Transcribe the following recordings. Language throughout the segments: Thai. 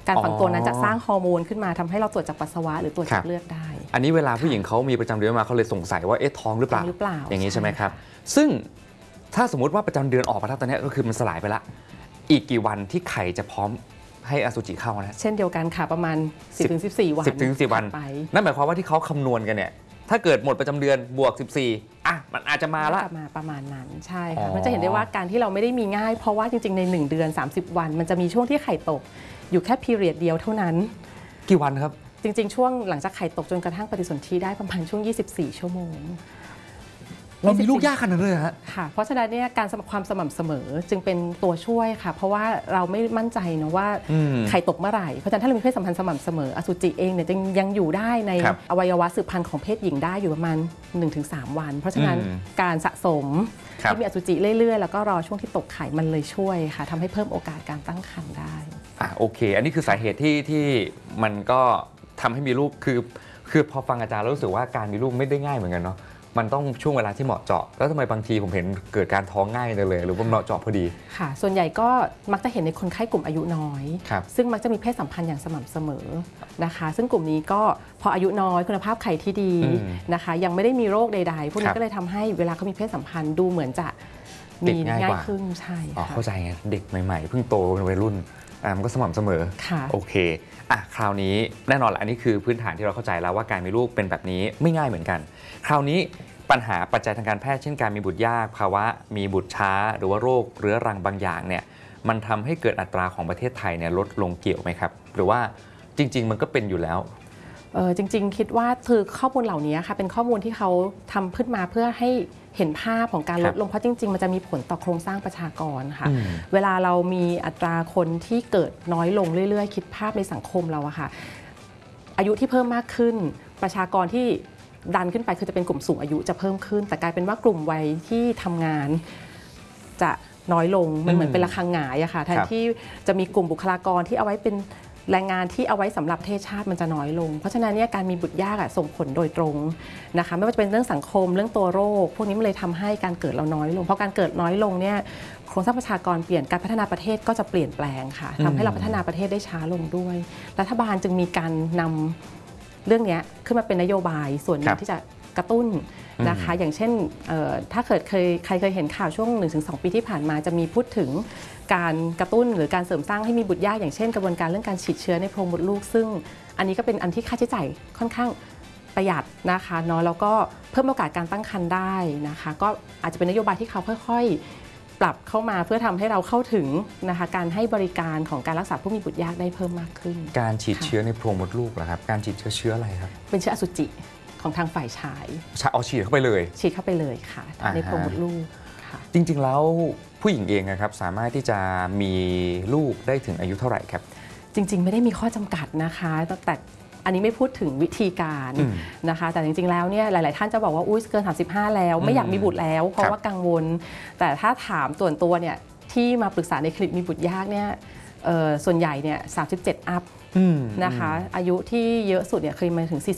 การฝังตัวนั้นจะสร้างฮอร์โมนขึ้นมาทำให้เราตรวจจากปัสสาวะหรือตรวจจากเลือดได้อันนี้เวลาผู้หญิงเขามีประจำเดือนมาเขาเลยสงสัยว่าเอ๊ะท้องหรือเปล่าอย่างนี้ใช่ไหมครับซึ่งถ้าสมมติว่าประจำเดือนออกมาแล้วตอนนี้ก็คือมันสลายไปละอีกกี่วันที่ไข่จะพร้อมให้อสุจิเข้านะเช่นเดียวกันค่ะประมาณ 10-14 วัน 10-14 วันนั่นหมายความว่าที่เขาคำนวณกันเนี่ยถ้าเกิดหมดประจำเดือนบวก14มันอาจจะมาละประมาณนั้นใช่ค่ะมันจะเห็นได้ว่าการที่เราไม่ได้มีง่ายเพราะว่าจริงๆใน1 เดือน30 วันมันจะมีช่วงที่ไข่ตกอยู่แค่พีเรียดเดียวเท่านั้นกี่วันครับจริงๆช่วงหลังจากไข่ตกจนกระทั่งปฏิสนธิได้ประมาณช่วง24 ชั่วโมงเรามีลูกยากขนาดนั้นเลยฮะค่ะเพราะฉะนั้นเนี่ยการความสม่ำเสมอจึงเป็นตัวช่วยค่ะเพราะว่าเราไม่มั่นใจนะว่าไข่ตกเมื่อไหร่เพราะฉะนั้นถ้าเรามีเพศสัมพันธ์สม่ำเสมออสุจิเองเนี่ยยังอยู่ได้ในอวัยวะสืบพันธุ์ของเพศหญิงได้อยู่ประมาณ 1-3 วันเพราะฉะนั้นการสะสมที่มีอสุจิเรื่อยๆแล้วก็รอช่วงที่ตกไข่มันเลยช่วยค่ะทำให้เพิ่มโอกาสการตั้งครรภ์ได้โอเคอันนี้คือสาเหตุที่มันก็ทำให้มีลูกคือพอฟังอาจารย์แล้วรู้สึกว่าการมีลูกไม่ได้ง่ายเหมือนกันเนาะมันต้องช่วงเวลาที่เหมาะเจาะแล้วทำไมบางทีผมเห็นเกิดการท้องง่ายเลยหรือว่าเหมาะเจาะพอดีค่ะส่วนใหญ่ก็มักจะเห็นในคนไข้กลุ่มอายุน้อยซึ่งมักจะมีเพศสัมพันธ์อย่างสม่ำเสมอนะคะซึ่งกลุ่มนี้ก็พออายุน้อยคุณภาพไข่ที่ดีนะคะยังไม่ได้มีโรคใดๆพวกนี้ก็เลยทำให้เวลาเขามีเพศสัมพันธ์ดูเหมือนจะมีง่ายขึ้นใช่เข้าใจไงเด็กใหม่ๆเพิ่งโตเป็นวัยรุ่นมันก็สม่ำเสมอโอเคคราวนี้แน่นอนอันนี้คือพื้นฐานที่เราเข้าใจแล้วว่าการมีลูกเป็นแบบนี้ไม่ง่ายเหมือนกันคราวนี้ปัญหาปัจจัยทางการแพทย์เช่นการมีบุตรยากภาวะมีบุตรช้าหรือว่าโรคเรื้อรังบางอย่างเนี่ยมันทำให้เกิดอัตราของประเทศไทยเนี่ยลดลงเกี่ยวไหมครับหรือว่าจริงๆมันก็เป็นอยู่แล้วจริงๆคิดว่าคือข้อมูลเหล่านี้ค่ะเป็นข้อมูลที่เขาทำขึ้นมาเพื่อให้เห็นภาพของการลดลงเพราะจริงๆมันจะมีผลต่อโครงสร้างประชากรค่ะเวลาเรามีอัตราคนที่เกิดน้อยลงเรื่อยๆคิดภาพในสังคมเราอะค่ะอายุที่เพิ่มมากขึ้นประชากรที่ดันขึ้นไปคือจะเป็นกลุ่มสูงอายุจะเพิ่มขึ้นแต่กลายเป็นว่ากลุ่มวัยที่ทำงานจะน้อยลงมันเหมือนเป็นระฆังหงายอะค่ะแทนที่จะมีกลุ่มบุคลากรที่เอาไว้เป็นแรงงานที่เอาไว้สำหรับประเทศชาติมันจะน้อยลงเพราะฉะนั้นเนี่ยการมีบุตรยากส่งผลโดยตรงนะคะไม่ว่าจะเป็นเรื่องสังคมเรื่องตัวโรคพวกนี้มันเลยทำให้การเกิดเราน้อยลงเพราะการเกิดน้อยลงเนี่ยโครงสร้างประชากรเปลี่ยนการพัฒนาประเทศก็จะเปลี่ยนแปลงค่ะทำให้เราพัฒนาประเทศได้ช้าลงด้วยรัฐบาลจึงมีการนำเรื่องนี้ขึ้นมาเป็นนโยบายส่วนหนึ่งที่จะกระตุ้นนะคะอย่างเช่นถ้าเกิดใครเคยเห็นข่าวช่วง 1-2 ปีที่ผ่านมาจะมีพูดถึงการกระตุ้นหรือการเสริมสร้างให้มีบุตรยากอย่างเช่นกระบวนการเรื่องการฉีดเชื้อในโพรงมดลูกซึ่งอันนี้ก็เป็นอันที่ค่าใช้จ่ายค่อนข้างประหยัดนะคะเนาะแล้วก็เพิ่มโอกาสการตั้งครรภ์ได้นะคะก็อาจจะเป็นนโยบายที่เขาค่อยๆปรับเข้ามาเพื่อทำให้เราเข้าถึงนะคะการให้บริการของการรักษาผู้มีบุตรยากได้เพิ่มมากขึ้นการฉีดเชื้อในโพรงมดลูกเหรอครับการฉีดเชื้ออะไรครับเป็นเชื้ออสุจิของทางฝ่ายชายฉีดเข้าไปเลยฉีดเข้าไปเลยค่ะในโพรงมดลูกค่ะจริงๆแล้วผู้หญิงเองนะครับสามารถที่จะมีลูกได้ถึงอายุเท่าไหร่ครับจริงๆไม่ได้มีข้อจำกัดนะคะแต่อันนี้ไม่พูดถึงวิธีการนะคะแต่จริงๆแล้วเนี่ยหลายๆท่านจะบอกว่าอุ้ยเกิน35แล้วไม่อยากมีบุตรแล้วเพราะว่ากังวลแต่ถ้าถามส่วนตัวเนี่ยที่มาปรึกษาในคลินิกมีบุตรยากเนี่ยส่วนใหญ่เนี่ย37อัพนะคะอายุที่เยอะสุดเนี่ยเคยมาถึง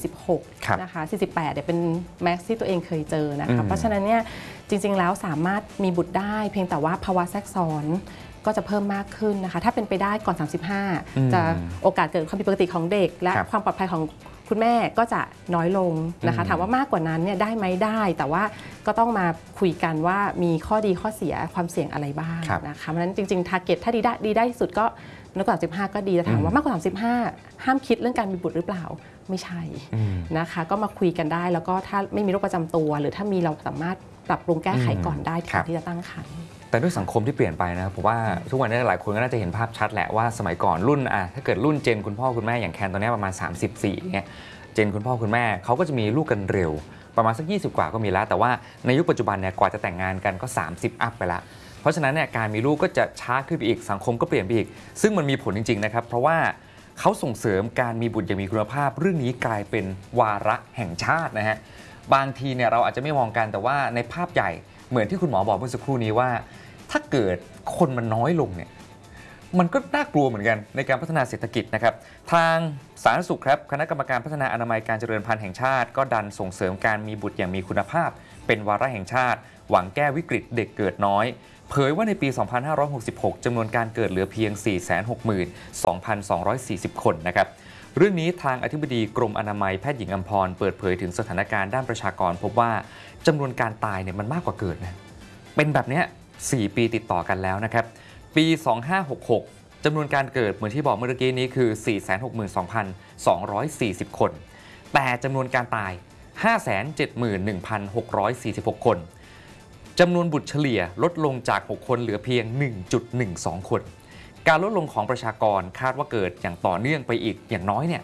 45-46นะคะ48เนี่ยเป็นแม็กซ์ที่ตัวเองเคยเจอนะคะเพราะฉะนั้นเนี่ยจริงๆแล้วสามารถมีบุตรได้เพียงแต่ว่าภาวะแทรกซ้อนก็จะเพิ่มมากขึ้นนะคะถ้าเป็นไปได้ก่อน35จะโอกาสเกิดความผิดปกติของเด็กและความปลอดภัยของคุณแม่ก็จะน้อยลงนะคะถามว่ามากกว่านั้นเนี่ยได้ไหมได้แต่ว่าก็ต้องมาคุยกันว่ามีข้อดีข้อเสียความเสี่ยงอะไรบ้างนะคะเพราะฉะนั้นจริงๆ target ถ้าดีได้ที่สุดก็น้อยกว่า35ก็ดีแต่ถามว่ามากกว่า35ห้ามคิดเรื่องการมีบุตรหรือเปล่าไม่ใช่นะคะก็มาคุยกันได้แล้วก็ถ้าไม่มีโรคประจำตัวหรือถ้ามีเราสามารถปรับปรุงแก้ไขก่อนได้ที่จะตั้งครรภ์แต่ด้วยสังคมที่เปลี่ยนไปนะผมว่าทุกวันนี้หลายคนก็น่าจะเห็นภาพชัดแหละว่าสมัยก่อนรุ่นถ้าเกิดรุ่นเจนคุณพ่อคุณแม่อย่างแคนตอนนี้ประมาณ34เนี่ยเจนคุณพ่อคุณแม่เขาก็จะมีลูกกันเร็วประมาณสัก20กว่าก็มีแล้วแต่ว่าในยุคปัจจุบันเนี่ยกว่าจะแต่งงานกันก็30อัพไปแล้วเพราะฉะนั้นเนี่ยการมีลูกก็จะช้าขึ้นไปอีกสังคมก็เปลี่ยนไปอีกซึ่งมันมีผลจริงๆนะครับเพราะว่าเขาส่งเสริมการมีบุตรอย่างมีคุณภาพเรื่องนี้กลายเป็นวาระแห่งชาตินะฮะบางทีเนี่ยเราอาจจะไม่มองกันแต่ว่าในภาพใหญ่เหมือนที่คุณหมอบอกเมื่อสักครู่นี้ว่าถ้าเกิดคนมันน้อยลงเนี่ยมันก็น่ากลัวเหมือนกันในการพัฒนาเศรษฐกิจนะครับทางสาธารณสุขครับคณะกรรมการพัฒนาอนามัยการเจริญพันธุ์แห่งชาติก็ดันส่งเสริมการมีบุตรอย่างมีคุณภาพเป็นวาระแห่งชาติหวังแก้วิกฤตเด็กเกิดน้อยเผยว่าในปี 2566 จำนวนการเกิดเหลือเพียง 462,240 คนนะครับเรื่องนี้ทางอธิบดีกรมอนามัยแพทย์หญิงอัมพรเปิดเผยถึงสถานการณ์ด้านประชากรพบว่าจำนวนการตายเนี่ยมันมากกว่าเกิดนะเป็นแบบนี้4 ปีติดต่อกันแล้วนะครับปี 2566 จำนวนการเกิดเหมือนที่บอกเมื่อกี้นี้คือ 462,240 คนแต่จำนวนการตาย 571,646 คนจำนวนบุตรเฉลี่ยลดลงจาก 6 คนเหลือเพียง 1.12 คนการลดลงของประชากรคาดว่าเกิดอย่างต่อเนื่องไปอีกอย่างน้อยเนี่ย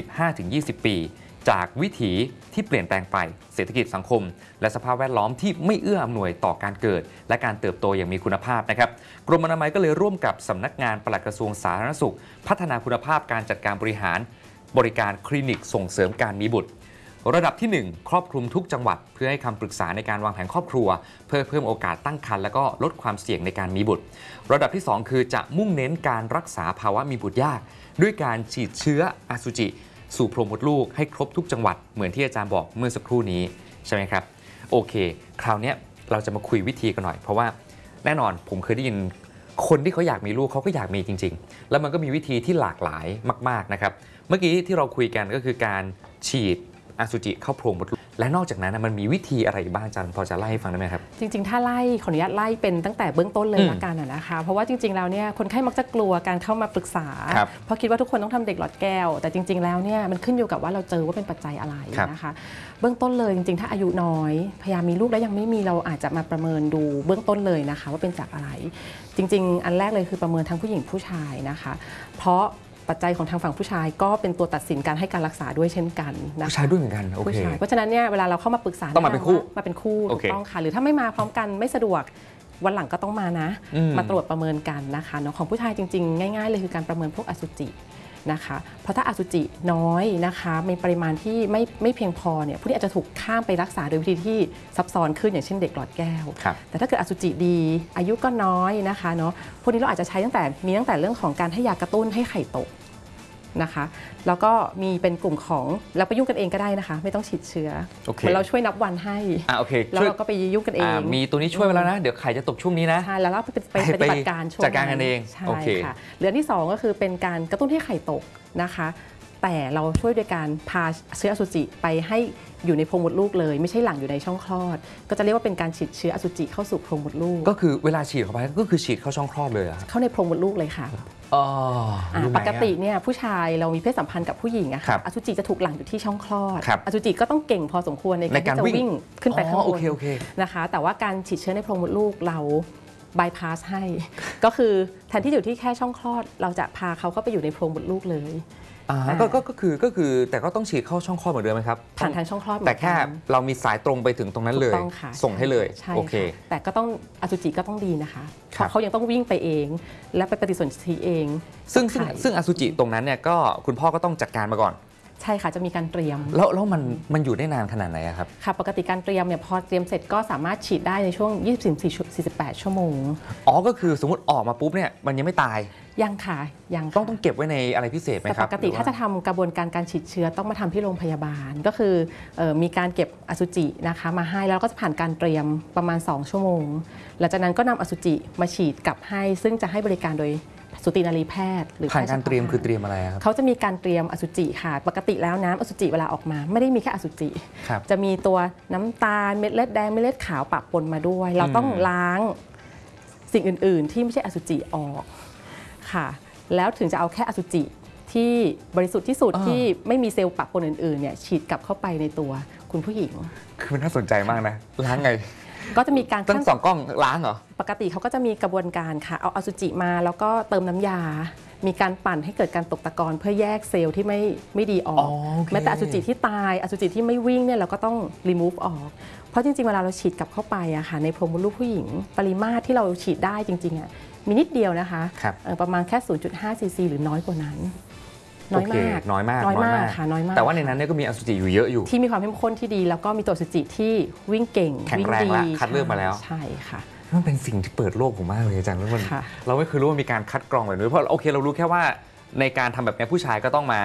15-20 ปีจากวิถีที่เปลี่ยนแปลงไปเศรษฐกิจสังคมและสภาพแวดล้อมที่ไม่เอื้ออำนวยต่อการเกิดและการเติบโตอย่างมีคุณภาพนะครับกรมอนามัยก็เลยร่วมกับสำนักงานปลัดกระทรวงสาธารณสุขพัฒนาคุณภาพการจัดการบริหารบริการคลินิกส่งเสริมการมีบุตรระดับที่ 1 ครอบคลุมทุกจังหวัดเพื่อให้คำปรึกษาในการวางแผนครอบครัวเพื่อเพิ่มโอกาสตั้งครรภ์และก็ลดความเสี่ยงในการมีบุตรระดับที่ 2 คือจะมุ่งเน้นการรักษาภาวะมีบุตรยากด้วยการฉีดเชื้ออสุจิสู่โพรงมดลูกให้ครบทุกจังหวัดเหมือนที่อาจารย์บอกเมื่อสักครู่นี้ใช่ไหมครับโอเคคราวนี้เราจะมาคุยวิธีกันหน่อยเพราะว่าแน่นอนผมเคยได้ยินคนที่เขาอยากมีลูกเขาก็อยากมีจริงๆแล้วมันก็มีวิธีที่หลากหลายมากๆนะครับเมื่อกี้ที่เราคุยกันก็คือการฉีดอสุจิเข้าโพรงมดลูกและนอกจากนั้นมันมีวิธีอะไรบ้างอาจารย์พอจะไล่ให้ฟังได้ไหมครับจริงๆถ้าไล่ขออนุญาตไล่เป็นตั้งแต่เบื้องต้นเลยละกันนะคะเพราะว่าจริงๆแล้วเนี่ยคนไข้มักจะกลัวการเข้ามาปรึกษาเพราะคิดว่าทุกคนต้องทำเด็กหลอดแก้วแต่จริงๆแล้วเนี่ยมันขึ้นอยู่กับว่าเราเจอว่าเป็นปัจจัยอะไรนะคะเบื้องต้นเลยจริงๆถ้าอายุน้อยพยายามมีลูกแล้วยังไม่มีเราอาจจะมาประเมินดูเบื้องต้นเลยนะคะว่าเป็นจากอะไรจริงๆอันแรกเลยคือประเมินทั้งผู้หญิงผู้ชายนะคะเพราะปัจจัยของทางฝั่งผู้ชายก็เป็นตัวตัดสินการให้การรักษาด้วยเช่นกันนะคะผู้ชายด้วยเหมือนกันโอเคเพราะฉะนั้นเนี่ยเวลาเราเข้ามาปรึกษาต้องมาเป็นคู่ถูกต้องค่ะหรือถ้าไม่มาพร้อมกันไม่สะดวกวันหลังก็ต้องมานะมาตรวจประเมินกันนะคะเนาะของผู้ชายจริงๆง่ายๆเลยคือการประเมินพวกอสุจินะคะเพราะถ้าอสุจิน้อยนะคะมีปริมาณที่ไม่เพียงพอเนี่ยผู้นี้อาจจะถูกข้ามไปรักษาโดยวิธีที่ซับซ้อนขึ้นอย่างเช่นเด็กหลอดแก้วแต่ถ้าเกิดอสุจิดีอายุก็น้อยนะคะเนาะพวกนี้เราอาจจะใช้ตั้งแต่เรื่องของการให้ยากระตุ้นให้ไข่โตนะคะแล้วก็มีเป็นกลุ่มของเราไปยุ่งกันเองก็ได้นะคะไม่ต้องฉีดเชื้อเราช่วยนับวันให้แล้วเราก็ไปยุ่งกันเองมีตัวนี้ช่วยไปแล้วนะเดี๋ยวไข่จะตกช่วงนี้นะใช่แล้วเราไปปฏิบัติการช่วงจัดการกันเองใช่ค่ะเรื่องที่2ก็คือเป็นการกระตุ้นให้ไข่ตกนะคะแต่เราช่วยโดยการพาเชื้ออสุจิไปให้อยู่ในโพรงมดลูกเลยไม่ใช่หลั่งอยู่ในช่องคลอดก็จะเรียกว่าเป็นการฉีดเชื้ออสุจิเข้าสู่โพรงมดลูกก็คือเวลาฉีดเข้าไปก็คือฉีดเข้าช่องคลอดเลยเข้าในโพรงมดลูกเลยค่ะปกติเนี่ยผู้ชายเรามีเพศสัมพันธ์กับผู้หญิงอะค่ะอสุจิจะถูกหลั่งอยู่ที่ช่องคลอดอสุจิก็ต้องเก่งพอสมควรในการที่จะวิ่งขึ้นไปข้างบนนะคะแต่ว่าการฉีดเชื้อในโพรงมดลูกเราบายพาสให้ก็คือแทนที่อยู่ที่แค่ช่องคลอดเราจะพาเขาเข้าไปอยู่ในโพรงมดลูกเลยก็คือแต่ก็ต้องฉีดเข้าช่องคลอดเหมือนเดิมไหมครับผ่านทางช่องคลอดแต่แค่เรามีสายตรงไปถึงตรงนั้นเลยส่งให้เลยโอเคแต่ก็ต้องอสุจิก็ต้องดีนะคะเพราะเขายังต้องวิ่งไปเองและไปปฏิสนธิเองซึ่งอสุจิตรงนั้นเนี่ยก็คุณพ่อก็ต้องจัดการมาก่อนใช่ค่ะจะมีการเตรียมแล้วมันอยู่ได้นานขนาดไหนครับค่ะปกติการเตรียมเนี่ยพอเตรียมเสร็จก็สามารถฉีดได้ในช่วง 24-48 ชั่วโมงก็คือสมมติออกมาปุ๊บเนี่ยมันยังไม่ตายยังค่ะยังต้องเก็บไว้ในอะไรพิเศษไหมครับปกติถ้าจะทำกระบวนการการฉีดเชื้อต้องมาทำที่โรงพยาบาลก็คือมีการเก็บอสุจินะคะมาให้แล้วก็จะผ่านการเตรียมประมาณ2ชั่วโมงหลังจากนั้นก็นำอสุจิมาฉีดกลับให้ซึ่งจะให้บริการโดยสูตินารีแพทย์หรือผ่านการเตรียมคือเตรียมอะไรครับเขาจะมีการเตรียมอสุจิค่ะปกติแล้วน้ำอสุจิเวลาออกมาไม่ได้มีแค่อสุจิจะมีตัวน้ำตาลเม็ดเลือดแดงเม็ดเลือดขาวปะปนมาด้วยเราต้องล้างสิ่งอื่นๆที่ไม่ใช่อสุจิออกค่ะแล้วถึงจะเอาแค่อสุจิที่บริสุทธิ์ที่สุดที่ไม่มีเซลล์ปะปนอื่นๆเนี่ยฉีดกลับเข้าไปในตัวคุณผู้หญิงคือน่าสนใจมากนะล้างไงก็จะมีการตั้ง2 กล้องล้างเหรอปกติเขาก็จะมีกระบวนการค่ะเอาอสุจิมาแล้วก็เติมน้ำยามีการปั่นให้เกิดการตกตะกอนเพื่อแยกเซลล์ที่ไม่ดีออกแม้แต่อสุจิที่ตายอสุจิที่ไม่วิ่งเนี่ยเราก็ต้อง remove ออกเพราะจริงๆเวลาเราฉีดกลับเข้าไปอะค่ะในโพรงมดลูกผู้หญิงปริมาตรที่เราฉีดได้จริงๆอะมีนิดเดียวนะคะประมาณแค่ 0.5 ซีซีหรือน้อยกว่านั้นน้อยมากค่ะน้อยมากแต่ว่าในนั้นเนี่ยก็มีอสุจิอยู่เยอะอยู่ที่มีความเข้มข้นที่ดีแล้วก็มีตัวอสุจิที่วิ่งเก่งแข็งแรงและคัดเลือกมาแล้วใช่ค่ะมันเป็นสิ่งที่เปิดโลกผมมากเลยอาจารย์เราไม่เคยรู้ว่ามีการคัดกรองแบบนี้เพราะโอเคเรารู้แค่ว่าในการทำแบบนี้ผู้ชายก็ต้องมา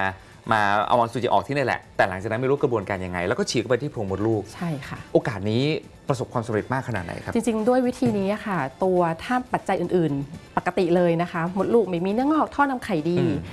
มาเอาอสุจิออกที่นี่แหละแต่หลังจากนั้นไม่รู้กระบวนการยังไงแล้วก็ฉีดเข้าไปที่โพรงมดลูกใช่ค่ะโอกาสนี้ประสบความสำเร็จมากขนาดไหนครับจริงๆด้วยวิธีนี้ค่ะตัวถ้าปัจจัยอื่นๆปกติเลยนะคะมดลูกไม่มีเนื้องอกท่อนำไข่ดี